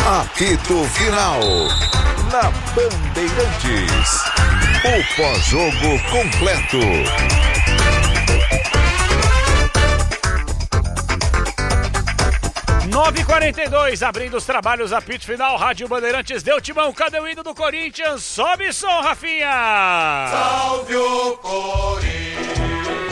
Apito Final. Na Bandeirantes. O pós-jogo completo. Nove 9h42, abrindo os trabalhos, apito final, Rádio Bandeirantes, deu timão, cadê o hino do Corinthians? Sobe som, Rafinha! Salve o Corinthians,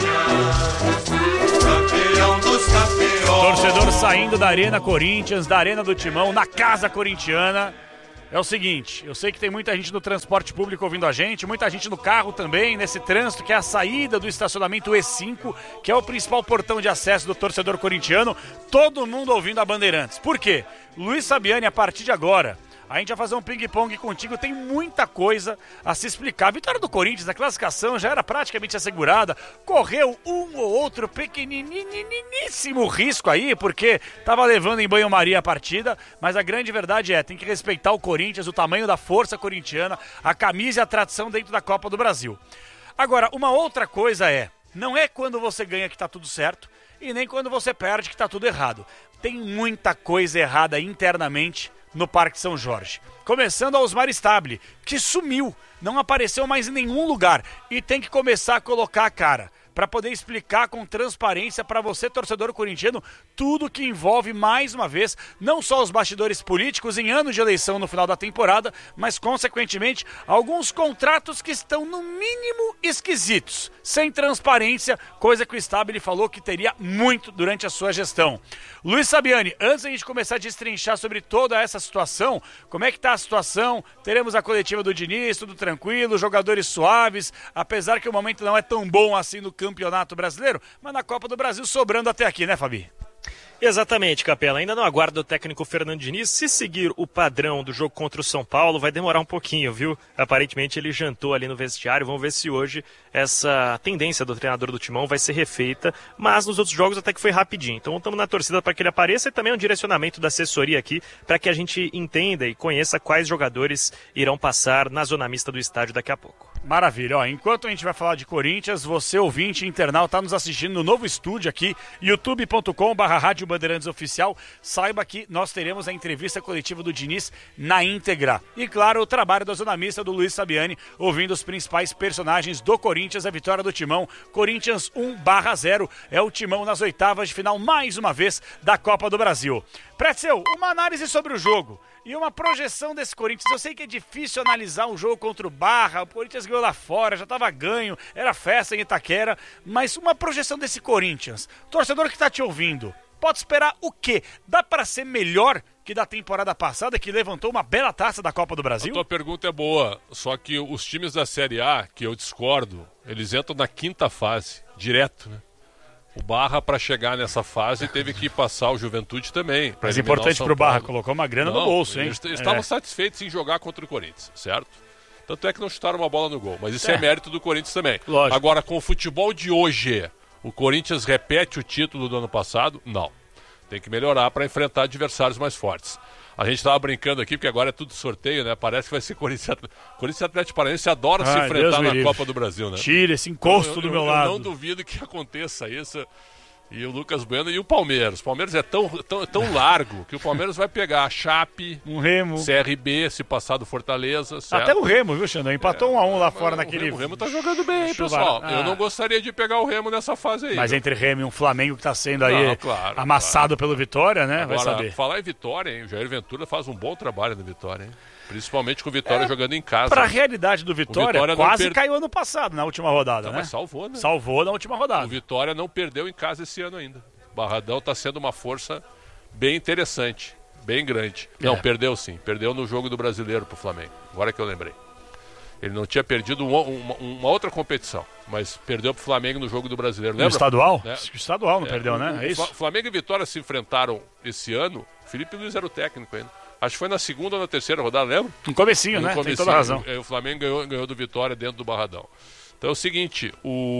campeão dos campeões. Torcedor saindo da Arena Corinthians, da Arena do Timão, na casa corintiana. É o seguinte, eu sei que tem muita gente no transporte público ouvindo a gente, muita gente no carro também, nesse trânsito que é a saída do estacionamento E5, que é o principal portão de acesso do torcedor corintiano, todo mundo ouvindo a Bandeirantes. Por quê? Luiz Sabiani, a partir de agora, a gente vai fazer um ping-pong contigo, tem muita coisa a se explicar. A vitória do Corinthians, a classificação já era praticamente assegurada, correu um ou outro pequeniníssimo risco aí, porque estava levando em banho-maria a partida, mas a grande verdade é, tem que respeitar o Corinthians, o tamanho da força corintiana, a camisa e a tradição dentro da Copa do Brasil. Agora, uma outra coisa é, não é quando você ganha que está tudo certo, e nem quando você perde que está tudo errado. Tem muita coisa errada internamente no Parque São Jorge. Começando a Osmar Stabile, que sumiu, não apareceu mais em nenhum lugar e tem que começar a colocar a cara para poder explicar com transparência para você, torcedor corintiano, tudo que envolve, mais uma vez, não só os bastidores políticos em anos de eleição no final da temporada, mas, consequentemente, alguns contratos que estão, no mínimo, esquisitos, sem transparência, coisa que o Stabile falou que teria muito durante a sua gestão. Luiz Sabiani, antes de a gente começar a destrinchar sobre toda essa situação, como é que está a situação? Teremos a coletiva do Diniz, tudo tranquilo, jogadores suaves, apesar que o momento não é tão bom assim no Campeonato Brasileiro, mas na Copa do Brasil sobrando até aqui, né, Fabi? Exatamente, Capela. Ainda não aguarda o técnico Fernando Diniz. Se seguir o padrão do jogo contra o São Paulo, vai demorar um pouquinho, viu? Aparentemente ele jantou ali no vestiário. Vamos ver se hoje essa tendência do treinador do Timão vai ser refeita. Mas nos outros jogos até que foi rapidinho. Então estamos na torcida para que ele apareça e também um direcionamento da assessoria aqui para que a gente entenda e conheça quais jogadores irão passar na zona mista do estádio daqui a pouco. Maravilha, ó, enquanto a gente vai falar de Corinthians, você ouvinte internauta tá nos assistindo no novo estúdio aqui, youtube.com/Rádio Bandeirantes Oficial, saiba que nós teremos a entrevista coletiva do Diniz na íntegra. E claro, o trabalho da zona mista do Luiz Sabiani, ouvindo os principais personagens do Corinthians, a vitória do Timão, Corinthians 1-0, é o Timão nas oitavas de final, mais uma vez, da Copa do Brasil. Pretzel, uma análise sobre o jogo e uma projeção desse Corinthians. Eu sei que é difícil analisar um jogo contra o Barra, o Corinthians ganhou lá fora, já estava ganho, era festa em Itaquera, mas uma projeção desse Corinthians. Torcedor que está te ouvindo, pode esperar o quê? Dá para ser melhor que da temporada passada, que levantou uma bela taça da Copa do Brasil? A tua pergunta é boa, só que os times da Série A, que eu discordo, eles entram na quinta fase, direto, né? O Barra, para chegar nessa fase, teve que passar o Juventude também. Mas importante pro Barra, colocou uma grana no bolso, hein? Eles estavam satisfeitos em jogar contra o Corinthians, certo? Tanto é que não chutaram uma bola no gol, mas isso é mérito do Corinthians também. Lógico. Agora, com o futebol de hoje, o Corinthians repete o título do ano passado? Não. Tem que melhorar para enfrentar adversários mais fortes. A gente estava brincando aqui, porque agora é tudo sorteio, né? Parece que vai ser Corinthians e Atlético Paranaense adora se enfrentar na Copa do Brasil, né? Tira esse encosto do meu lado. Eu não duvido que aconteça isso. E o Lucas Bueno e o Palmeiras. O Palmeiras é tão largo que o Palmeiras vai pegar a Chape, um Remo, CRB, se passar do Fortaleza. Certo? Até o Remo, viu, Xandão? Empatou 1-1 lá fora naquele... O Remo tá jogando bem, pessoal. Eu não gostaria de pegar o Remo nessa fase aí. Mas entre Remo e um Flamengo que tá sendo aí amassado pelo Vitória, né? Agora, vai saber. Falar em Vitória, hein? O Jair Ventura faz um bom trabalho no Vitória, hein? Principalmente com o Vitória jogando em casa. Pra realidade do Vitória quase caiu ano passado, na última rodada, né? Mas salvou, né? Salvou na última rodada. O Vitória não perdeu em casa esse ano ainda. Barradão está sendo uma força bem interessante, bem grande. Não, perdeu sim. Perdeu no jogo do Brasileiro pro Flamengo. Agora que eu lembrei. Ele não tinha perdido uma outra competição, mas perdeu pro Flamengo no jogo do Brasileiro. Lembra? No estadual? Acho que o estadual não perdeu, né? É isso? Flamengo e Vitória se enfrentaram esse ano. Felipe Luiz era o técnico ainda. Acho que foi na segunda ou na terceira rodada, lembra? No comecinho, né? Tem toda a razão. O Flamengo ganhou do Vitória dentro do Barradão. Então é o seguinte,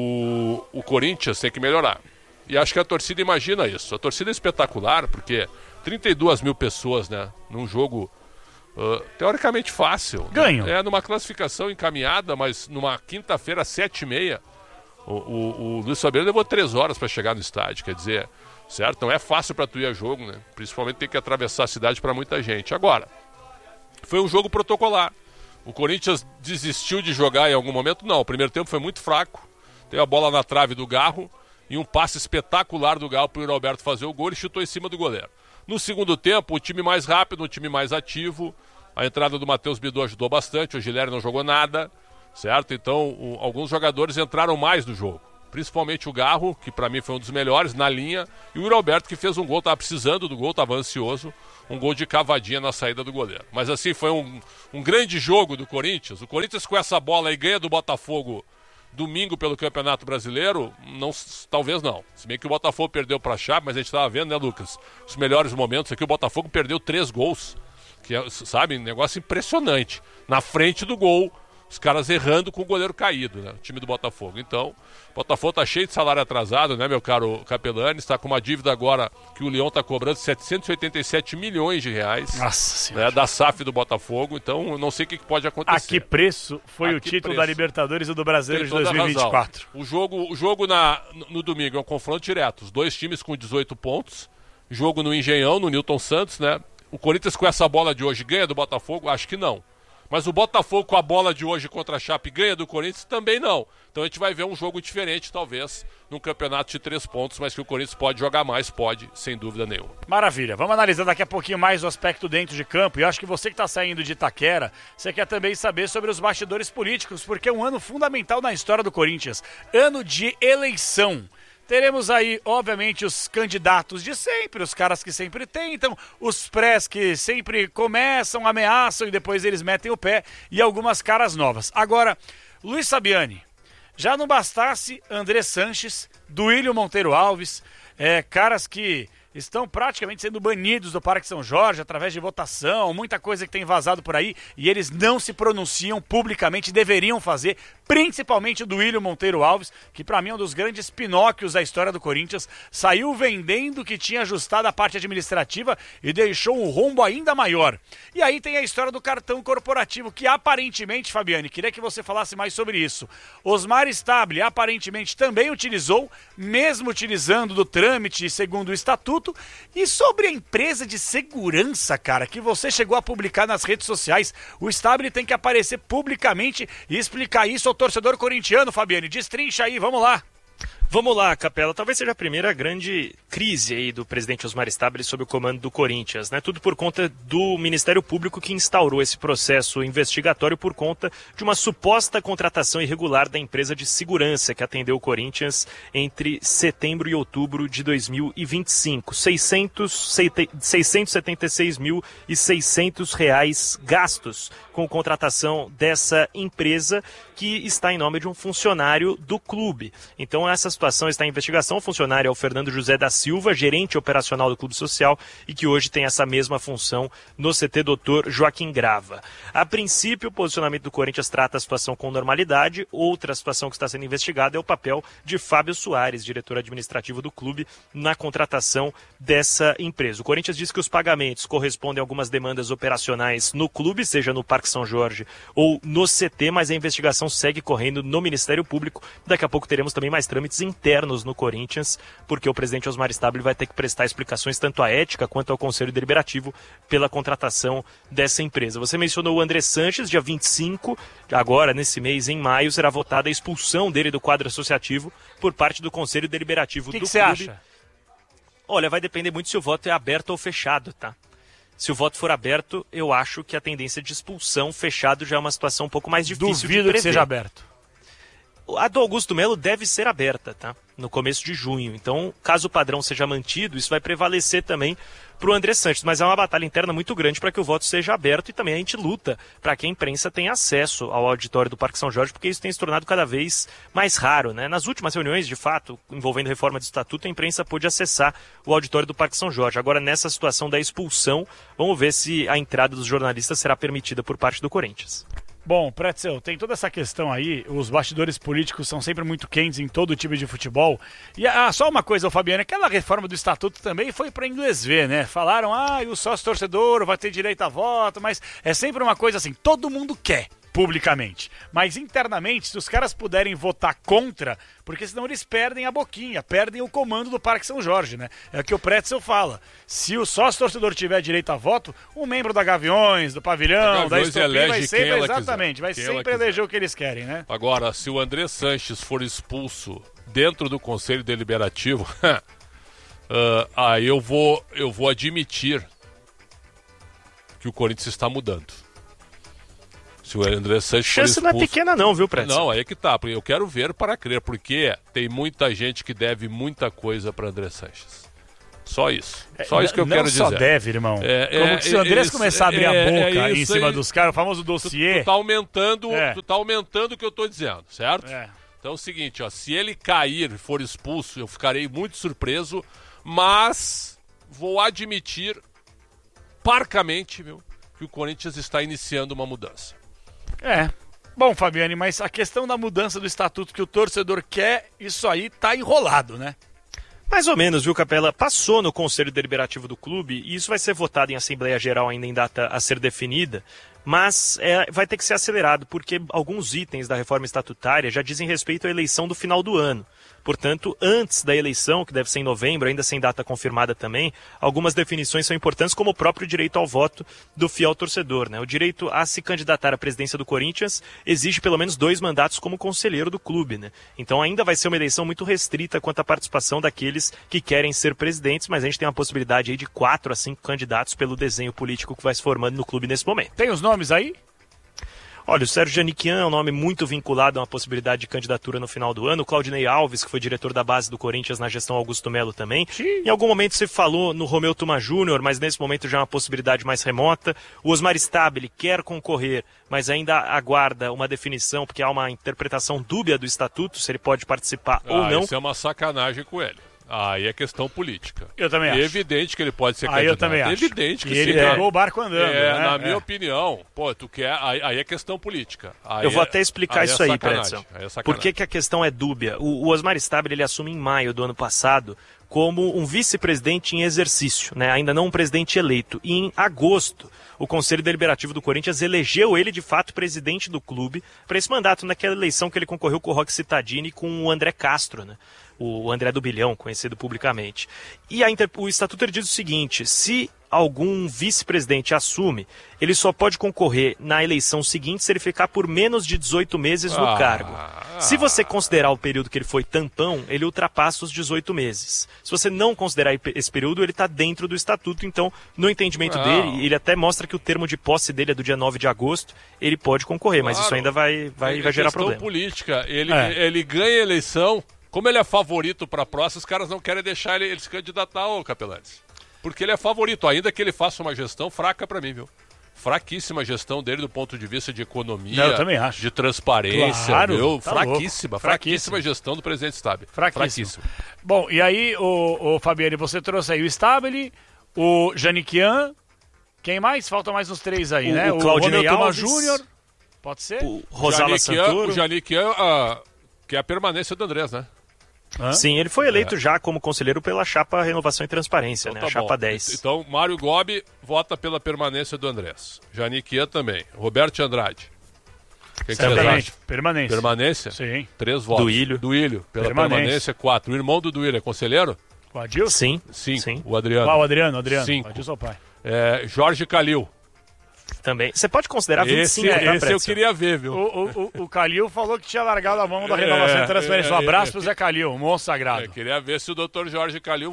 o Corinthians tem que melhorar. E acho que a torcida imagina isso. A torcida é espetacular, porque 32 mil pessoas, né, num jogo teoricamente fácil. Ganho. Né? Numa classificação encaminhada, mas numa quinta-feira, às 7h30, o Luiz Fabiano levou 3 horas para chegar no estádio. Quer dizer, certo? Não é fácil para tu ir a jogo, né? Principalmente ter que atravessar a cidade para muita gente. Agora, foi um jogo protocolar. O Corinthians desistiu de jogar em algum momento? Não, o primeiro tempo foi muito fraco. Tem a bola na trave do Garro e um passe espetacular do Garro para o Roberto fazer o gol e chutou em cima do goleiro. No segundo tempo, o time mais rápido, o time mais ativo. A entrada do Matheus Bidu ajudou bastante, o Gileri não jogou nada, certo? Então, alguns jogadores entraram mais no jogo. Principalmente o Garro, que para mim foi um dos melhores, na linha. E o Roberto, que fez um gol, estava precisando do gol, estava ansioso. Um gol de cavadinha na saída do goleiro. Mas assim, foi um grande jogo do Corinthians. O Corinthians com essa bola aí ganha do Botafogo domingo pelo Campeonato Brasileiro, talvez não. Se bem que o Botafogo perdeu para a Chape, mas a gente estava vendo, né, Lucas? Os melhores momentos aqui, o Botafogo perdeu 3 gols. Que é, sabe, um negócio impressionante. Na frente do gol, os caras errando com o goleiro caído, né? O time do Botafogo. Então, o Botafogo tá cheio de salário atrasado, né, meu caro Capelani? Está com uma dívida agora que o Leão tá cobrando 787 milhões de reais. Nossa Senhora. Né, da SAF do Botafogo. Então, eu não sei o que pode acontecer. A que preço foi o título da Libertadores e do Brasileiro de 2024? O jogo no domingo é um confronto direto. Os dois times com 18 pontos. Jogo no Engenhão, no Newton Santos, né? O Corinthians com essa bola de hoje ganha do Botafogo? Acho que não. Mas o Botafogo com a bola de hoje contra a Chape ganha do Corinthians? Também não. Então a gente vai ver um jogo diferente, talvez, num campeonato de 3 pontos, mas que o Corinthians pode jogar mais, pode, sem dúvida nenhuma. Maravilha. Vamos analisar daqui a pouquinho mais o aspecto dentro de campo. E eu acho que você que está saindo de Itaquera, você quer também saber sobre os bastidores políticos, porque é um ano fundamental na história do Corinthians. Ano de eleição. Teremos aí, obviamente, os candidatos de sempre, os caras que sempre tentam, os prés que sempre começam, ameaçam e depois eles metem o pé, e algumas caras novas. Agora, Luiz Sabiani, já não bastasse André Sanches, Duílio Monteiro Alves, caras que estão praticamente sendo banidos do Parque São Jorge através de votação, muita coisa que tem vazado por aí, e eles não se pronunciam publicamente, deveriam fazer, principalmente o Duílio Monteiro Alves, que para mim é um dos grandes pinóquios da história do Corinthians, saiu vendendo que tinha ajustado a parte administrativa e deixou um rombo ainda maior. E aí tem a história do cartão corporativo, que aparentemente, Fabiane, queria que você falasse mais sobre isso. Osmar Stabile aparentemente também utilizou, mesmo utilizando do trâmite segundo o estatuto. E sobre a empresa de segurança, cara, que você chegou a publicar nas redes sociais, o Stabile tem que aparecer publicamente e explicar isso ao torcedor corintiano, Fabiane. Destrincha aí, vamos lá. Vamos lá, Capela. Talvez seja a primeira grande crise aí do presidente Osmar Stabile sob o comando do Corinthians, né? Tudo por conta do Ministério Público que instaurou esse processo investigatório por conta de uma suposta contratação irregular da empresa de segurança que atendeu o Corinthians entre setembro e outubro de 2025. R$ 676.600 gastos com contratação dessa empresa que está em nome de um funcionário do clube. Então essa situação está em investigação. O funcionário é o Fernando José da Silva, gerente operacional do Clube Social e que hoje tem essa mesma função no CT Dr. Joaquim Grava. A princípio, o posicionamento do Corinthians trata a situação com normalidade. Outra situação que está sendo investigada é o papel de Fábio Soares, diretor administrativo do clube, na contratação dessa empresa. O Corinthians diz que os pagamentos correspondem a algumas demandas operacionais no clube, seja no Parque São Jorge ou no CT, mas a investigação segue correndo no Ministério Público. Daqui a pouco teremos também mais trâmites internos no Corinthians, porque o presidente Osmar Stabile vai ter que prestar explicações tanto à ética quanto ao Conselho Deliberativo pela contratação dessa empresa. Você mencionou o André Sanches, dia 25, agora nesse mês, em maio, será votada a expulsão dele do quadro associativo por parte do Conselho Deliberativo do clube. O que você acha? Olha, vai depender muito se o voto é aberto ou fechado, tá? Se o voto for aberto, eu acho que a tendência de expulsão, fechado já é uma situação um pouco mais difícil de prever. Duvido que seja aberto. A do Augusto Melo deve ser aberta, tá? No começo de junho. Então, caso o padrão seja mantido, isso vai prevalecer também para o André Sanches. Mas é uma batalha interna muito grande para que o voto seja aberto e também a gente luta para que a imprensa tenha acesso ao auditório do Parque São Jorge, porque isso tem se tornado cada vez mais raro, né? Nas últimas reuniões, de fato, envolvendo reforma de estatuto, a imprensa pôde acessar o auditório do Parque São Jorge. Agora, nessa situação da expulsão, vamos ver se a entrada dos jornalistas será permitida por parte do Corinthians. Bom, Pretzel, tem toda essa questão aí, os bastidores políticos são sempre muito quentes em todo time de futebol. E só uma coisa, Fabiano, aquela reforma do estatuto também foi para inglês ver, né? Falaram, o sócio torcedor vai ter direito a voto, mas é sempre uma coisa assim, todo mundo quer. publicamente. Mas internamente, se os caras puderem votar contra, porque senão eles perdem a boquinha, perdem o comando do Parque São Jorge, né? É o que o Pretzel fala. Se o sócio-torcedor tiver direito a voto, um membro da Gaviões, do Pavilhão, da Estopim, vai sempre, exatamente, vai sempre eleger o que eles querem, né? Agora, se o André Sanches for expulso dentro do Conselho Deliberativo, aí eu vou admitir que o Corinthians está mudando. Se o André Sanches for expulso... Chance não é pequena não, viu, Pretzel? Não, aí é que tá. Eu quero ver para crer, porque tem muita gente que deve muita coisa para André Sanches. Só isso. Só isso que eu quero dizer. Não só deve, irmão. Como se o Andrés começar a abrir a boca em cima dos caras, o famoso dossiê... Tu tá aumentando o que eu tô dizendo, certo? Então é o seguinte, ó, se ele cair e for expulso, eu ficarei muito surpreso, mas vou admitir parcamente, que o Corinthians está iniciando uma mudança. Bom, Fabiane, mas a questão da mudança do estatuto que o torcedor quer, isso aí tá enrolado, né? Mais ou menos, viu, Capela? Passou no Conselho Deliberativo do clube e isso vai ser votado em Assembleia Geral ainda em data a ser definida, mas vai ter que ser acelerado, porque alguns itens da reforma estatutária já dizem respeito à eleição do final do ano. Portanto, antes da eleição, que deve ser em novembro, ainda sem data confirmada também, algumas definições são importantes, como o próprio direito ao voto do fiel torcedor, né? O direito a se candidatar à presidência do Corinthians exige pelo menos 2 mandatos como conselheiro do clube, né? Então ainda vai ser uma eleição muito restrita quanto à participação daqueles que querem ser presidentes, mas a gente tem uma possibilidade aí de 4 a 5 candidatos pelo desenho político que vai se formando no clube nesse momento. Tem os nomes aí? Olha, o Sérgio Janiquian é um nome muito vinculado a uma possibilidade de candidatura no final do ano. O Claudinei Alves, que foi diretor da base do Corinthians na gestão Augusto Melo também. Em algum momento se falou no Romeu Tuma Júnior, mas nesse momento já é uma possibilidade mais remota. O Osmar Stabile quer concorrer, mas ainda aguarda uma definição, porque há uma interpretação dúbia do estatuto, se ele pode participar ou não. Isso é uma sacanagem com ele. Aí é questão política. Eu também acho. É evidente que ele pode ser candidato. Eu também acho. Evidente que e ele pegou o barco andando, né? Na minha opinião, tu quer... Aí é questão política. Eu vou até explicar isso aí, Pretzel. Por que a questão é dúbia? O Osmar Stabile, ele assume em maio do ano passado como um vice-presidente em exercício, né? Ainda não um presidente eleito. E em agosto, o Conselho Deliberativo do Corinthians elegeu ele, de fato, presidente do clube para esse mandato, naquela eleição que ele concorreu com o Roque Cittadini e com o André Castro, né? O André do Bilhão, conhecido publicamente. E o estatuto ele diz o seguinte: se algum vice-presidente assume, ele só pode concorrer na eleição seguinte se ele ficar por menos de 18 meses no cargo. Se você considerar o período que ele foi tampão, ele ultrapassa os 18 meses. Se você não considerar esse período, ele está dentro do estatuto. Então, no entendimento dele, ele até mostra que o termo de posse dele é do dia 9 de agosto, ele pode concorrer, mas isso ainda vai gerar problema. É questão política. Ele ganha a eleição. Como ele é favorito para a próxima, os caras não querem deixar ele se candidatar, ô Capelanes. Porque ele é favorito, ainda que ele faça uma gestão fraca para mim, viu? Fraquíssima a gestão dele do ponto de vista de economia, eu também acho. De transparência, claro, tá fraquíssima gestão do presidente Stabile. Fraquíssima. Bom, e aí, o Fabiane, você trouxe aí o Stabile, o Janiquian, quem mais? Faltam mais uns 3 aí, né? O Claudinei Alves Júnior, pode ser? O Rosala Santoro. O Janiquian, que é a permanência do Andrés, né? Sim, ele foi eleito já como conselheiro pela chapa Renovação e Transparência, então, né? A chapa 10. Então, Mário Gobi vota pela permanência do Andrés. Janiquian também. Roberto Andrade. O que vocês acham? Permanência. Permanência? Sim. 3 votos. Duílio. Pela permanência, 4. O irmão do Duílio é conselheiro? O Adilson? Sim. 5. Sim. O Adriano? Qual o Adriano? 5. O Adilson é o pai. Jorge Calil. Também. Você pode considerar 25, esse eu queria ver, viu? O Calil falou que tinha largado a mão da Renovação e Transferência. Um abraço pro Zé Calil, um monstro sagrado. Queria ver se o Dr. Jorge Calil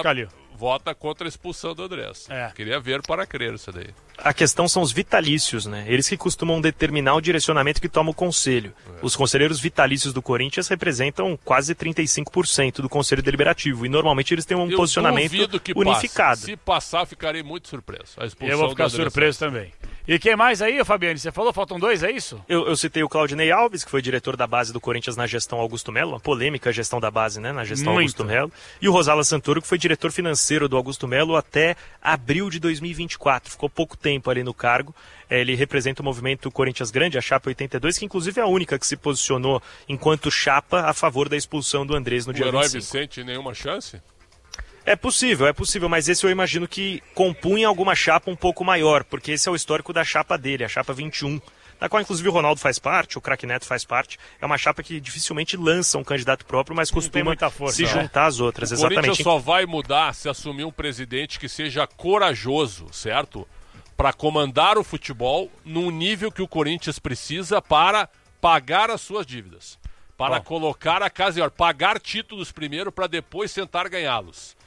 vota contra a expulsão do Andrés. Queria ver para crer isso daí. A questão são os vitalícios, né? Eles que costumam determinar o direcionamento que toma o conselho. Os conselheiros vitalícios do Corinthians representam quase 35% do conselho deliberativo. E normalmente eles têm um posicionamento unificado. Se passar, ficarei muito surpreso. Eu vou ficar surpreso também. E quem mais aí, Fabiane? Você falou, faltam 2, é isso? Eu citei o Claudinei Alves, que foi diretor da base do Corinthians na gestão Augusto Melo, uma polêmica gestão da base, né? Na gestão Augusto Melo. E o Rosala Santoro, que foi diretor financeiro do Augusto Melo até abril de 2024. Ficou pouco tempo ali no cargo. Ele representa o movimento Corinthians Grande, a chapa 82, que inclusive é a única que se posicionou enquanto chapa a favor da expulsão do Andrés no dia 25. O Herói Vicente, nenhuma chance? É possível, mas esse eu imagino que compunha alguma chapa um pouco maior, porque esse é o histórico da chapa dele, a chapa 21. da qual inclusive o Ronaldo faz parte, o craque Neto faz parte. É uma chapa que dificilmente lança um candidato próprio, mas costuma se juntar às outras. O Corinthians só vai mudar se assumir um presidente que seja corajoso, certo? Para comandar o futebol num nível que o Corinthians precisa para pagar as suas dívidas. Para colocar a casa em ordem. Pagar títulos primeiro para depois tentar ganhá-los.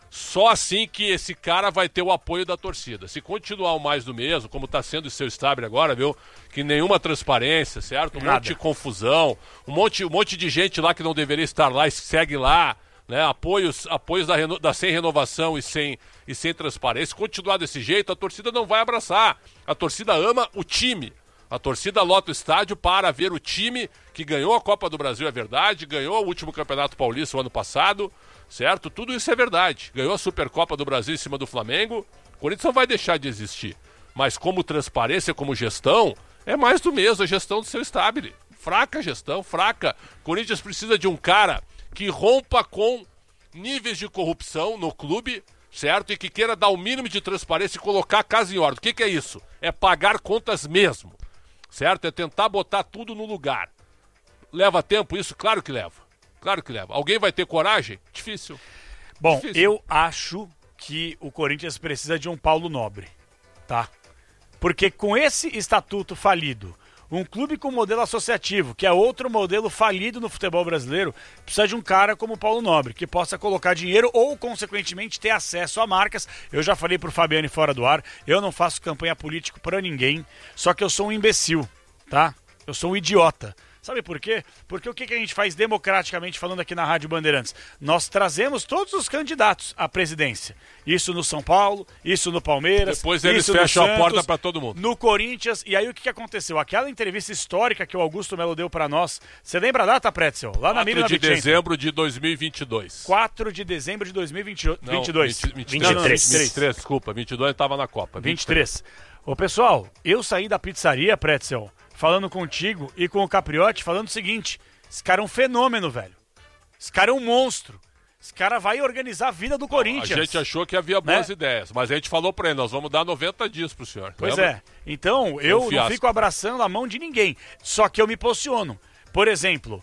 Só assim que esse cara vai ter o apoio da torcida. Se continuar o mais do mesmo, como está sendo o seu Stabile agora, viu? Que nenhuma transparência, certo? Monte de confusão, um monte de gente lá que não deveria estar lá e segue lá, né? Apoios da sem renovação e sem transparência. Se continuar desse jeito, a torcida não vai abraçar. A torcida ama o time. A torcida lota o estádio para ver o time que ganhou a Copa do Brasil, é verdade, ganhou o último Campeonato Paulista o ano passado, certo? Tudo isso é verdade. Ganhou a Supercopa do Brasil em cima do Flamengo. O Corinthians não vai deixar de existir. Mas como transparência, como gestão, é mais do mesmo a gestão do seu Stabile. Fraca gestão, fraca. O Corinthians precisa de um cara que rompa com níveis de corrupção no clube, certo? E que queira dar o mínimo de transparência e colocar a casa em ordem. O que é isso? É pagar contas mesmo. Certo? É tentar botar tudo no lugar. Leva tempo isso? Claro que leva. Claro que leva. Alguém vai ter coragem? Difícil. Bom, Difícil. Eu acho que o Corinthians precisa de um Paulo Nobre, tá? Porque com esse estatuto falido, um clube com modelo associativo, que é outro modelo falido no futebol brasileiro, precisa de um cara como o Paulo Nobre, que possa colocar dinheiro ou, consequentemente, ter acesso a marcas. Eu já falei pro Fabiane fora do ar, eu não faço campanha política pra ninguém, só que eu sou um imbecil, tá? Eu sou um idiota. Sabe por quê? Porque o que a gente faz democraticamente falando aqui na Rádio Bandeirantes? Nós trazemos todos os candidatos à presidência. Isso no São Paulo, isso no Palmeiras. Depois eles fecham a porta para todo mundo. No Corinthians. E aí o que aconteceu? Aquela entrevista histórica que o Augusto Melo deu para nós. Você lembra a data, Pretzel? Lá na 4 de dezembro de 2022. 4 de dezembro de 2022. Não, 23, desculpa. 22 estava na Copa. 23. Ô, pessoal, eu saí da pizzaria, Pretzel, falando contigo e com o Capriotti, falando o seguinte: esse cara é um fenômeno, velho. Esse cara é um monstro. Esse cara vai organizar a vida do Corinthians. A gente achou que havia boas ideias, mas a gente falou pra ele, nós vamos dar 90 dias pro senhor. Pois lembra? Então, eu não fico abraçando a mão de ninguém. Só que eu me posiciono. Por exemplo,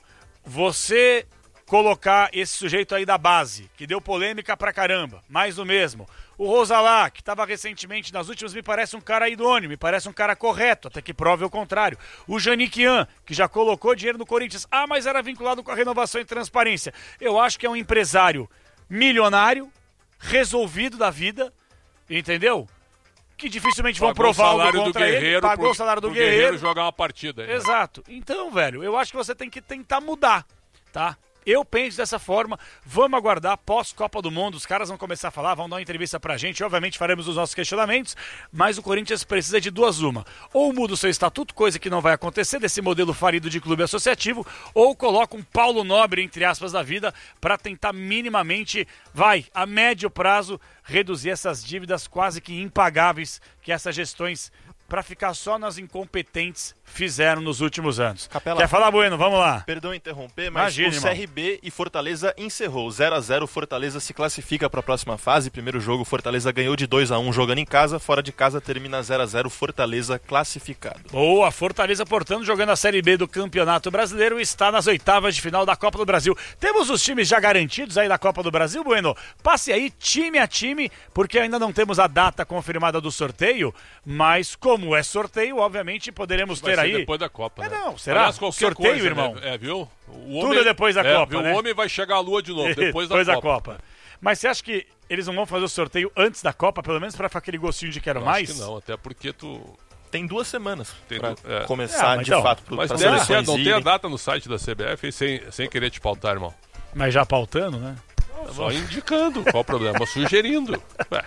você colocar esse sujeito aí da base, que deu polêmica pra caramba, mais do mesmo. O Rosalá, que estava recentemente nas últimas, me parece um cara idôneo, me parece um cara correto, até que prove o contrário. O Janiquian, que já colocou dinheiro no Corinthians, mas era vinculado com a renovação e transparência. Eu acho que é um empresário milionário, resolvido da vida, entendeu? Que dificilmente vão provar algo contra ele. Pagou o salário do Guerreiro. Jogar uma partida. Exato. Então, velho, eu acho que você tem que tentar mudar, tá? Eu penso dessa forma, vamos aguardar pós-Copa do Mundo, os caras vão começar a falar, vão dar uma entrevista pra gente, obviamente faremos os nossos questionamentos, mas o Corinthians precisa de duas uma. Ou muda o seu estatuto, coisa que não vai acontecer, desse modelo falido de clube associativo, ou coloca um Paulo Nobre, entre aspas, da vida, pra tentar minimamente, a médio prazo, reduzir essas dívidas quase que impagáveis que essas gestões, pra ficar só nas incompetentes, fizeram nos últimos anos. Capela, quer falar, Bueno? Vamos lá. Perdão interromper, mas o CRB e Fortaleza encerrou 0-0. Fortaleza se classifica para a próxima fase. Primeiro jogo, Fortaleza ganhou de 2-1 jogando em casa. Fora de casa termina 0-0. Fortaleza classificado. Boa, Fortaleza, portanto, jogando a Série B do Campeonato Brasileiro, está nas oitavas de final da Copa do Brasil. Temos os times já garantidos aí da Copa do Brasil, Bueno? Passe aí time a time, porque ainda não temos a data confirmada do sorteio, mas como é sorteio, obviamente poderemos ter aí... depois da Copa, né? Não, será? Aliás, sorteio, coisa, irmão. Né? Viu? Tudo é depois da Copa, viu? né? O homem vai chegar à lua de novo, depois da Copa. Mas você acha que eles não vão fazer o sorteio antes da Copa, pelo menos para ficar aquele gostinho de quero mais? Acho que não, até porque Tem 2 semanas para começar de fato. Mas não tem a data no site da CBF, sem querer te pautar, irmão. Mas já pautando, né? Só indicando, qual o problema? Sugerindo.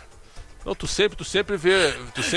Não, tu sempre vê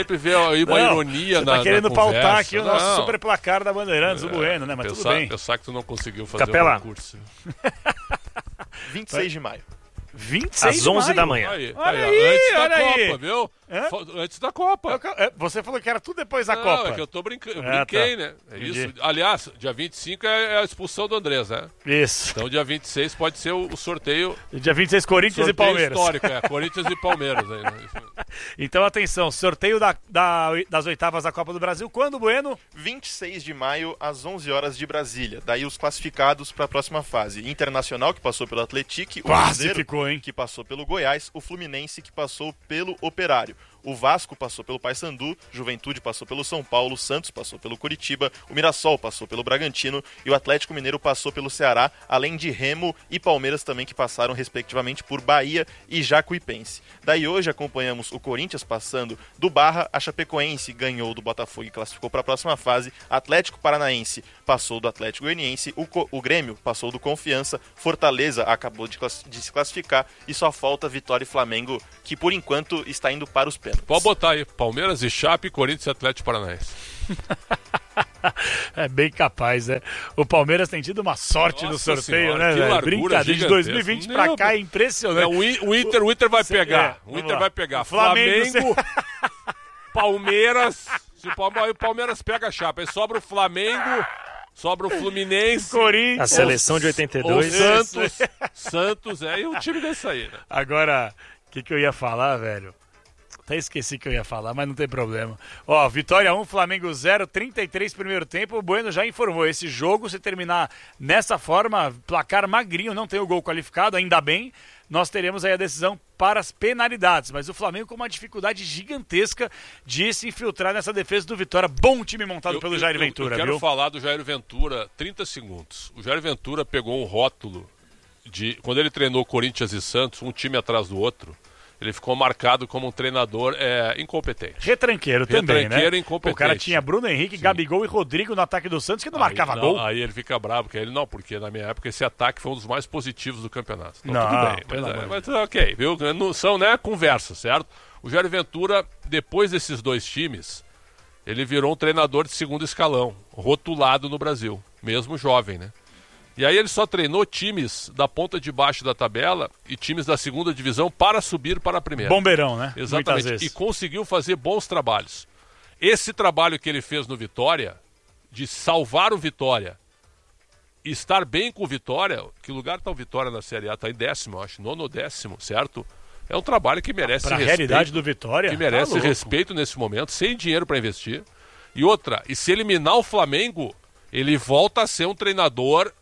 aí uma ironia na conversa. Tá querendo pautar aqui o nosso super placar da Bandeirantes, o Bueno, né? Mas tudo bem. Pensar que tu não conseguiu fazer Capela. o concurso. 26 de maio. 26 às 11 da manhã. Olha aí, antes da olha aí. Copa, viu? Antes da Copa. Você falou que era tudo depois da Copa. É que eu tô brincando, brinquei, tá. né? É isso. Aliás, dia 25 é a expulsão do Andrés, né? Isso. Então dia 26 pode ser o sorteio. Dia 26, Corinthians e Palmeiras. Histórico, Corinthians e Palmeiras. Aí, né? Então, atenção, sorteio das oitavas da Copa do Brasil. Quando, Bueno? 26 de maio, às 11 horas de Brasília. Daí os classificados para a próxima fase. Internacional, que passou pelo Atlético. Quase Cruzeiro, ficou, hein? Que passou pelo Goiás. O Fluminense, que passou pelo Operário. O Vasco passou pelo Paysandu, Juventude passou pelo São Paulo, Santos passou pelo Curitiba, o Mirassol passou pelo Bragantino e o Atlético Mineiro passou pelo Ceará, além de Remo e Palmeiras também, que passaram respectivamente por Bahia e Jacuipense. Daí hoje acompanhamos o Corinthians passando do Barra, a Chapecoense ganhou do Botafogo e classificou para a próxima fase, Atlético Paranaense passou do Atlético Goianiense, o Grêmio passou do Confiança, Fortaleza acabou de se classificar e só falta Vitória e Flamengo, que por enquanto está indo para os pênaltis. Pode botar aí, Palmeiras e Chape, Corinthians e Atlético Paranaense. É bem capaz, né? O Palmeiras tem tido uma sorte no sorteio, senhora, né, velho? Brincadeira, de 2020 pra cá é impressionante. O Inter vai pegar. O Inter vai pegar. Flamengo, Palmeiras. Se o Palmeiras pega a Chape, aí sobra o Flamengo, sobra o Fluminense, Corinthians, a seleção de 82. Santos, e o time desse aí, né? Agora, o que eu ia falar, velho? Até esqueci que eu ia falar, mas não tem problema. Ó, Vitória 1, Flamengo 0, 33 primeiro tempo. O Bueno já informou, esse jogo, se terminar nessa forma, placar magrinho, não tem o gol qualificado, ainda bem, nós teremos aí a decisão para as penalidades. Mas o Flamengo com uma dificuldade gigantesca de se infiltrar nessa defesa do Vitória. Bom time montado pelo Jair Ventura, eu quero viu? falar do Jair Ventura 30 segundos. O Jair Ventura pegou um rótulo de... Quando ele treinou Corinthians e Santos, um time atrás do outro, ele ficou marcado como um treinador incompetente. Retranqueiro também, né? Incompetente. O cara tinha Bruno Henrique, sim, Gabigol e Rodrigo no ataque do Santos, que não marcava gol. Aí ele fica bravo, porque na minha época esse ataque foi um dos mais positivos do campeonato. Então, não, tudo bem, mas ok, viu? Não são, né, conversas, certo? O Jair Ventura, depois desses dois times, ele virou um treinador de segundo escalão, rotulado no Brasil, mesmo jovem, né? E aí ele só treinou times da ponta de baixo da tabela e times da segunda divisão para subir para a primeira. Bombeirão, né? Exatamente. E conseguiu fazer bons trabalhos. Esse trabalho que ele fez no Vitória, de salvar o Vitória e estar bem com o Vitória, que lugar está o Vitória na Série A? Está em 10º, eu acho, 9º ou 10º, certo? É um trabalho que merece respeito. Para a realidade do Vitória? Que merece respeito nesse momento, sem dinheiro para investir. E outra, e se eliminar o Flamengo, ele volta a ser um treinador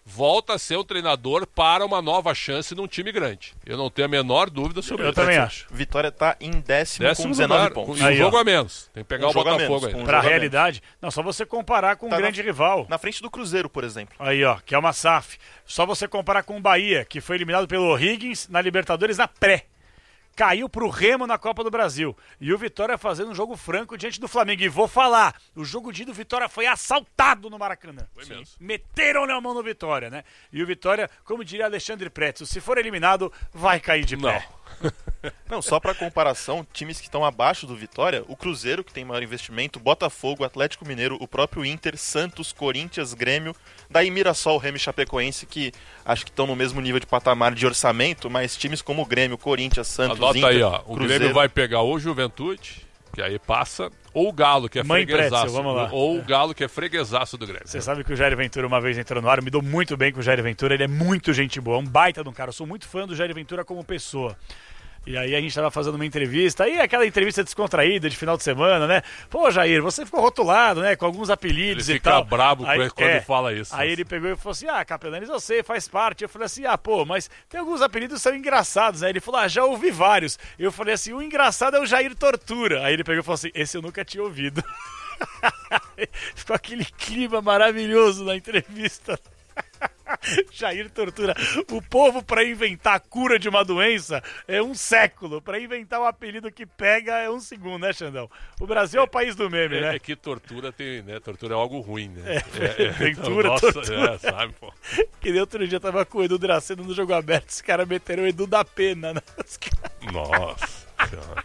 para uma nova chance num time grande. Eu não tenho a menor dúvida sobre isso. Eu também acho. Vitória está em 10º com 19 pontos. Um jogo a menos. Tem que pegar o Botafogo aí. Para a realidade, não, só você comparar com um grande rival. Na frente do Cruzeiro, por exemplo. Aí, ó, que é uma SAF. Só você comparar com o Bahia, que foi eliminado pelo O'Higgins na Libertadores na pré. Caiu pro Remo na Copa do Brasil. E o Vitória fazendo um jogo franco diante do Flamengo. E vou falar, o jogo de do Vitória foi assaltado no Maracanã. Foi mesmo. Meteram na mão no Vitória, né? E o Vitória, como diria Alexandre Pretzel, se for eliminado, vai cair de pé. Não, só para comparação, times que estão abaixo do Vitória, o Cruzeiro, que tem maior investimento, Botafogo, Atlético Mineiro, o próprio Inter, Santos, Corinthians, Grêmio, daí Mirassol, Remo e Chapecoense, que acho que estão no mesmo nível de patamar de orçamento, mas times como o Grêmio, Corinthians, Santos, Inter, aí, ó, o Cruzeiro... Grêmio vai pegar ou o Juventude, que aí passa, ou o Galo, que é freguesaço. Vamos lá. Ou o Galo, que é freguesaço do Grêmio. Você sabe que o Jair Ventura uma vez entrou no ar, me dou muito bem com o Jair Ventura, ele é muito gente boa, um baita de um cara, eu sou muito fã do Jair Ventura como pessoa. E aí a gente tava fazendo uma entrevista, aí aquela entrevista descontraída de final de semana, né? Pô, Jair, você ficou rotulado, né? Com alguns apelidos e tal. Ele fica brabo quando fala isso. Aí ele pegou e falou assim, Capelanes, eu sei, faz parte. Eu falei assim, pô, mas tem alguns apelidos que são engraçados, né? Ele falou, já ouvi vários. Eu falei assim, o engraçado é o Jair Tortura. Aí ele pegou e falou assim, esse eu nunca tinha ouvido. Ficou aquele clima maravilhoso na entrevista. Jair Tortura. O povo, para inventar a cura de uma doença, é um século. Para inventar um apelido que pega, é um segundo, né, Xandão? O Brasil é o país do meme, né? É que tortura tem, né? Tortura é algo ruim, né? Ventura, nossa, tortura. Sabe, pô. Que nem outro dia tava com o Edu Dracena no jogo aberto, os caras meteram o Edu da pena. Né? Nossa, cara.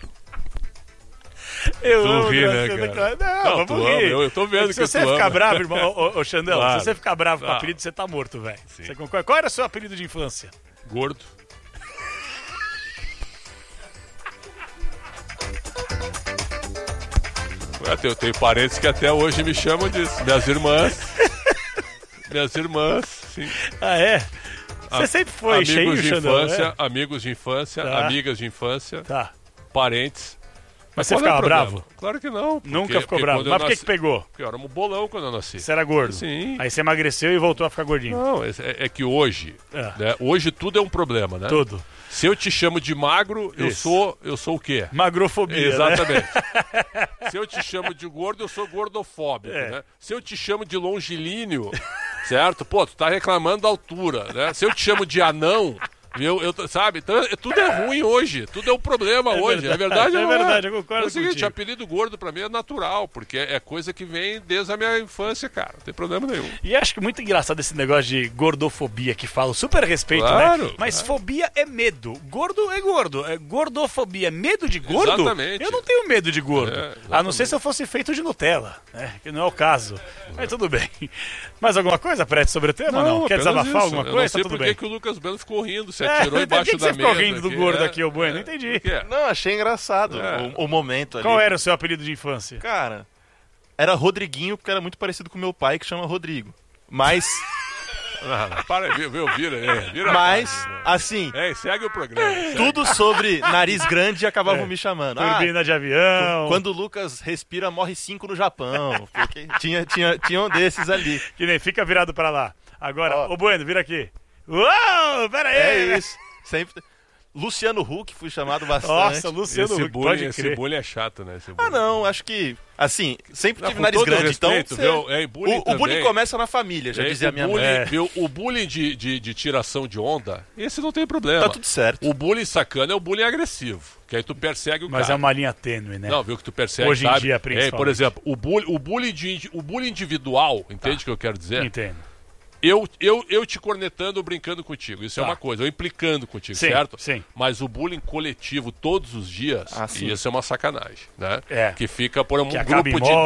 Eu tu ri, né, cara? Não, vamos rir. Eu tô vendo que se você ficar bravo, irmão, ô Xandão, claro. se você ficar bravo com o apelido, você tá morto, velho. Qual era o seu apelido de infância? Gordo. Eu tenho parentes que até hoje me chamam disso. Minhas irmãs. Sim. Ah, é? Você sempre foi cheio, Xandão, amigos de infância, tá. Amigas de infância, tá. Parentes. Mas você ficava bravo? Claro que não. Nunca ficou bravo. Mas por que pegou? Porque eu era um bolão quando eu nasci. Você era gordo? Sim. Aí você emagreceu e voltou a ficar gordinho? Não, é que hoje, né, hoje tudo é um problema, né? Tudo. Se eu te chamo de magro, eu sou o quê? Magrofobia, exatamente. Né? Se eu te chamo de gordo, eu sou gordofóbico, né? Se eu te chamo de longilíneo, certo? Pô, tu tá reclamando da altura, né? Se eu te chamo de anão, sabe? Então, tudo é ruim hoje, tudo é um problema hoje. É verdade, é verdade, eu concordo É o seguinte, contigo. apelido gordo pra mim é natural, porque é coisa que vem desde a minha infância, cara. Não tem problema nenhum. E acho que muito engraçado esse negócio de gordofobia que falo. Super respeito, claro, né? Mas fobia é medo. Gordo é gordo. É gordofobia. Medo de gordo? Exatamente. Eu não tenho medo de gordo. A não ser se eu fosse feito de Nutella, né? Que não é o caso. Mas tudo bem. Mais alguma coisa, Prete, sobre o tema? Não? Quer desabafar alguma coisa? Eu não sei tudo por bem. que o Lucas Belo ficou rindo, se atirou embaixo da você ficou mesa. rindo do gordo aqui, o Bueno? Não entendi. Não, achei engraçado o momento ali. Qual era o seu apelido de infância? Cara, era Rodriguinho, porque era muito parecido com meu pai, que chama Rodrigo. Mas... para, vira. Mas, assim... segue o programa. Tudo sobre nariz grande acabavam me chamando. Turbina de avião. Quando o Lucas respira, morre 5 no Japão. Porque tinha um desses ali. Que nem fica virado pra lá. Agora, ô Bueno, vira aqui. Uou, pera aí. É isso. Sempre... Luciano Huck, fui chamado bastante. Nossa, Luciano Huck, pode crer. Esse bullying é chato, né? Não, acho que, assim, sempre tive nariz grande, respeito, então... o bullying começa na família, já dizia minha mãe. O bullying de tiração de onda, esse não tem problema. Tá tudo certo. O bullying sacana é o bullying agressivo, que aí tu persegue o cara. Mas é uma linha tênue, né? Não, viu que tu persegue, hoje em dia, principalmente. Por exemplo, o bullying individual, entende o que eu quero dizer? Entendo. Eu te cornetando ou brincando contigo, isso é uma coisa, eu implicando contigo, certo? Sim. Mas o bullying coletivo todos os dias, isso é uma sacanagem, né? Que fica por um grupo de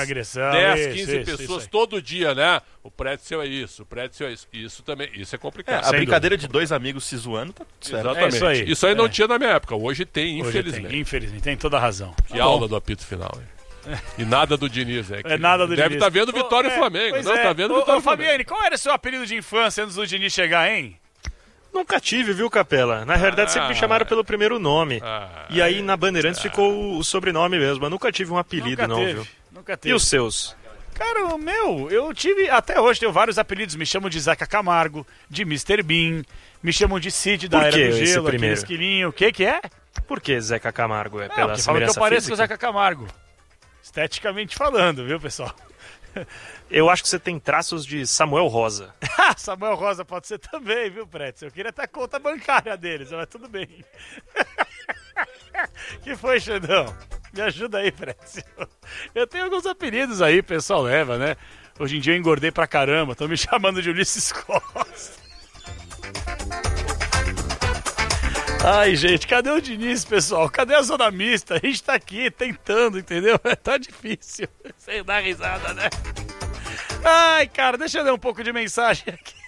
10, 15 pessoas todo dia, né? O Pretzel é isso, o Pretzel é isso. Isso também, isso é complicado. A brincadeira de dois amigos se zoando, tá tudo certo. Exatamente. Isso aí não tinha na minha época, hoje tem, infelizmente. Infelizmente, tem toda a razão. Que aula do apito final, hein? E nada do Diniz, nada do Diniz. Deve estar vendo Vitória e Flamengo. Não, tá vendo Vitória e Flamengo. Fabiane, qual era o seu apelido de infância antes do Diniz chegar, hein? Nunca tive, viu, Capela? Na verdade, sempre me chamaram pelo primeiro nome. E aí, na Bandeirantes, ficou o sobrenome mesmo. Eu nunca tive um apelido, viu? Nunca teve. E os seus? Cara, o meu, eu tive, até hoje tenho vários apelidos. Me chamam de Zeca Camargo, de Mr. Bean, me chamam de Cid da Era do Gelo, aquele esquilinho. O que é? Por que Zeca Camargo? É pela fala que eu pareço física? com o Zeca Camargo. Esteticamente falando, viu, pessoal? Eu acho que você tem traços de Samuel Rosa. Samuel Rosa pode ser também, viu, Pretzel? Eu queria até a conta bancária deles, mas tudo bem. Que foi, Xandão? Me ajuda aí, Pretzel. Eu tenho alguns apelidos aí, o pessoal leva, né? Hoje em dia eu engordei pra caramba, estão me chamando de Ulisses Costa. Ai, gente, cadê o Diniz, pessoal? Cadê a zona mista? A gente tá aqui tentando, entendeu? Tá difícil. Sem dar risada, né? Ai, cara, deixa eu ler um pouco de mensagem aqui.